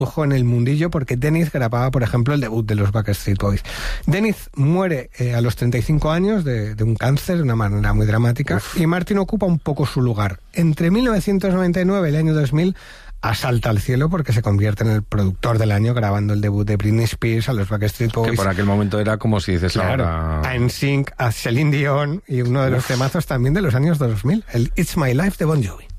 ojo en el mundillo porque Dennis grababa, por ejemplo, el debut de los Backstreet Boys. Dennis muere a los 35 años de un cáncer de una manera muy dramática. Y Martin ocupa un poco su lugar. Entre 1999 y el año 2000 asalta al cielo porque se convierte en el productor del año grabando el debut de Britney Spears, a los Backstreet Boys. Que por aquel momento era como si dices ahora... A NSYNC, a Celine Dion y uno de los temazos también de los años 2000, el It's My Life de Bon Jovi.